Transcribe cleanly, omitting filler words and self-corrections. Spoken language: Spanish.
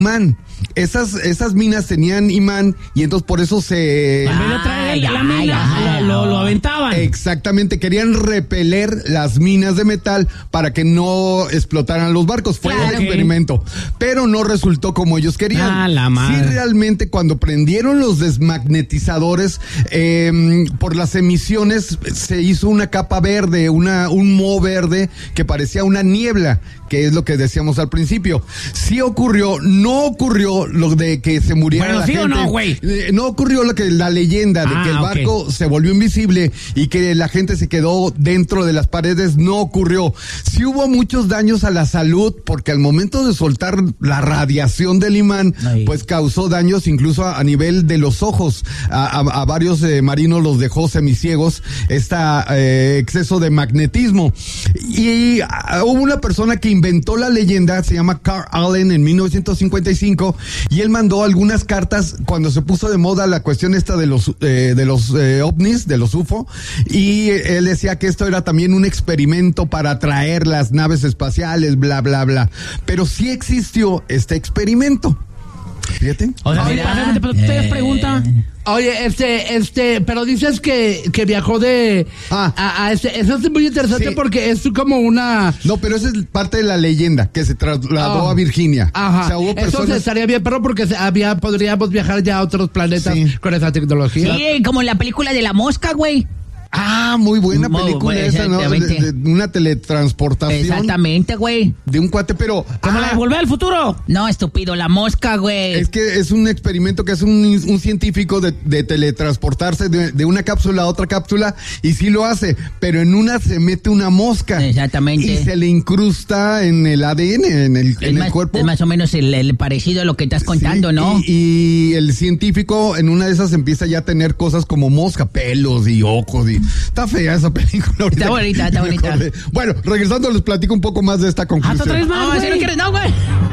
imán. Esas minas tenían imán y entonces por eso se... En vez de traer la mina, lo aventaban. Exactamente, querían repeler las minas de metal para que no explotaran los barcos. Fue un experimento, pero no resultó como ellos querían. La madre. Sí, realmente cuando prendieron los desmagnetizadores, por las emisiones se hizo una capa verde, un moho verde que parecía una niebla, que es lo que decíamos al principio. Sí ocurrió, no ocurrió lo de que se muriera la gente. ¿O no, güey? No ocurrió la leyenda de que el barco se volvió invisible y que la gente se quedó dentro de las paredes. No ocurrió. Sí hubo muchos daños a la salud porque al momento de soltar la radiación del imán, pues causó daños incluso a nivel de los ojos. A varios marinos los dejó semiciegos exceso de magnetismo. Y hubo una persona que inventó la leyenda, se llama Carl Allen, en 1955, y él mandó algunas cartas cuando se puso de moda la cuestión esta de los ovnis, de los UFO, y él decía que esto era también un experimento para traer las naves espaciales, bla, bla, bla. Pero sí existió este experimento. Fíjate. O sea, te pregunta. Oye, pero dices que viajó eso es muy interesante porque es como una... No, pero esa es parte de la leyenda, que se trasladó a Virginia. Ajá. O sea, hubo personas... Eso estaría bien, pero porque podríamos viajar ya a otros planetas con esa tecnología. Sí, como la película de La Mosca, güey. Muy buena película esa, ¿no? De una teletransportación. Exactamente, güey. De un cuate, pero... ¿Cómo la de Volver al Futuro? No, estúpido, La Mosca, güey. Es que es un experimento que hace un científico de teletransportarse de una cápsula a otra cápsula, y sí lo hace, pero en una se mete una mosca. Exactamente. Y se le incrusta en el ADN, en el cuerpo. Es más o menos el parecido a lo que estás contando, ¿no? Y el científico en una de esas empieza ya a tener cosas como mosca, pelos y ojos y... Está fea esa película. Está bonita. Bueno, regresando les platico un poco más de esta conclusión. ¿Hasta 3 más, no, si no quieres, no, güey.